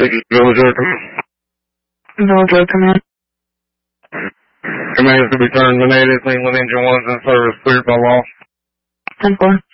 Village Air Village Air Command. Command is to be turned to native, England Engine 1's in service, cleared by law. 10-4.